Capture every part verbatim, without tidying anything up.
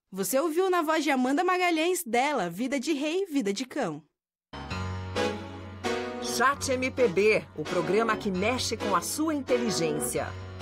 Você ouviu na voz de Amanda Magalhães dela, Vida de Rei, Vida de Cão. Chat M P B, o programa que mexe com a sua inteligência.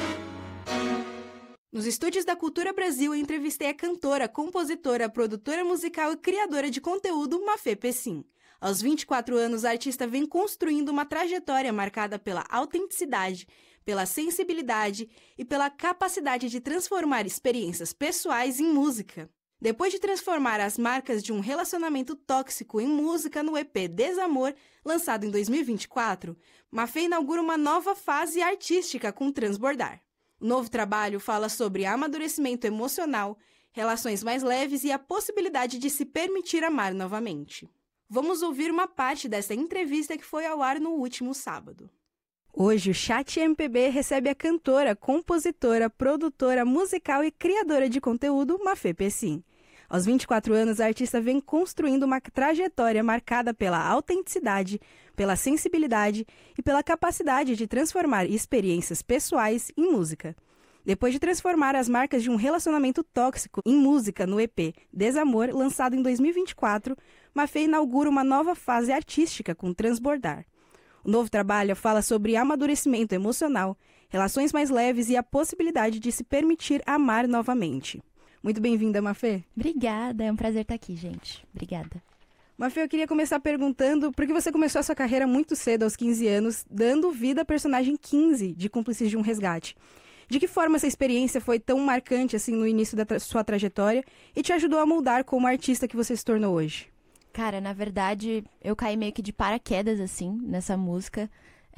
Nos estúdios da Cultura Brasil, eu entrevistei a cantora, compositora, produtora musical e criadora de conteúdo, Mafê Pessim. Aos vinte e quatro anos, a artista vem construindo uma trajetória marcada pela autenticidade, pela sensibilidade e pela capacidade de transformar experiências pessoais em música. Depois de transformar as marcas de um relacionamento tóxico em música no E P Desamor, lançado em dois mil e vinte e quatro, Mafê inaugura uma nova fase artística com Transbordar. O novo trabalho fala sobre amadurecimento emocional, relações mais leves e a possibilidade de se permitir amar novamente. Vamos ouvir uma parte dessa entrevista que foi ao ar no último sábado. Hoje, o Chat M P B recebe a cantora, compositora, produtora musical e criadora de conteúdo, Mafê Pessim. Aos vinte e quatro anos, a artista vem construindo uma trajetória marcada pela autenticidade, pela sensibilidade e pela capacidade de transformar experiências pessoais em música. Depois de transformar as marcas de um relacionamento tóxico em música no E P Desamor, lançado em dois mil e vinte e quatro, Mafê inaugura uma nova fase artística com Transbordar. O novo trabalho fala sobre amadurecimento emocional, relações mais leves e a possibilidade de se permitir amar novamente. Muito bem-vinda, Mafê. Obrigada, é um prazer estar aqui, gente. Obrigada. Mafê, eu queria começar perguntando por que você começou a sua carreira muito cedo, aos quinze anos, dando vida à personagem quinze de Cúmplices de um Resgate. De que forma essa experiência foi tão marcante assim no início da tra- sua trajetória e te ajudou a moldar como artista que você se tornou hoje? Cara, na verdade, eu caí meio que de paraquedas, assim, nessa música.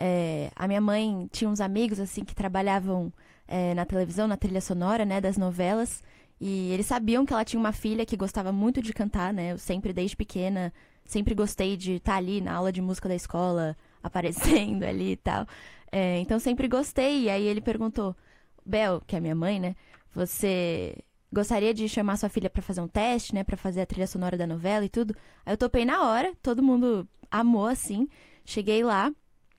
É, a minha mãe tinha uns amigos, assim, que trabalhavam é, na televisão, na trilha sonora, né, das novelas. E eles sabiam que ela tinha uma filha que gostava muito de cantar, né? Eu sempre, desde pequena, sempre gostei de estar ali na aula de música da escola, aparecendo ali e tal. É, então, sempre gostei. E aí ele perguntou, Bel, que é a minha mãe, né? Você gostaria de chamar sua filha pra fazer um teste, né? Pra fazer a trilha sonora da novela e tudo. Aí eu topei na hora, todo mundo amou, assim. Cheguei lá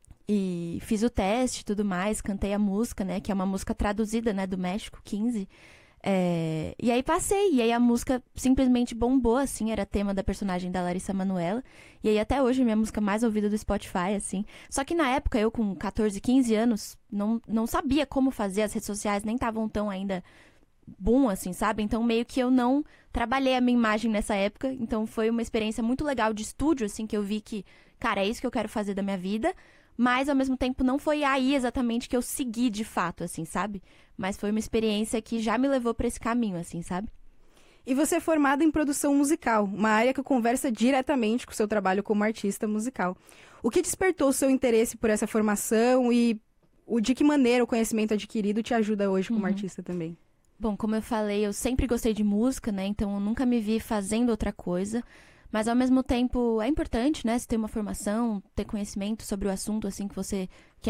e fiz o teste e tudo mais, cantei a música, né? Que é uma música traduzida, né? Do México, quinze. É... E aí passei, e aí a música simplesmente bombou, assim, era tema da personagem da Larissa Manoela, e aí até hoje é a minha música mais ouvida do Spotify, assim. Só que na época, eu com catorze, quinze anos, não, não sabia como fazer, as redes sociais nem estavam tão ainda boom, assim, sabe? Então meio que eu não trabalhei a minha imagem nessa época, então foi uma experiência muito legal de estúdio, assim, que eu vi que, cara, é isso que eu quero fazer da minha vida. Mas, ao mesmo tempo, não foi aí exatamente que eu segui de fato, assim, sabe? Mas foi uma experiência que já me levou para esse caminho, assim, sabe? E você é formada em produção musical, uma área que conversa diretamente com o seu trabalho como artista musical. O que despertou o seu interesse por essa formação e o, de que maneira o conhecimento adquirido te ajuda hoje como Uhum. artista também? Bom, como eu falei, eu sempre gostei de música, né? Então, eu nunca me vi fazendo outra coisa. Mas, ao mesmo tempo, é importante, né? Você ter uma formação, ter conhecimento sobre o assunto, assim, que você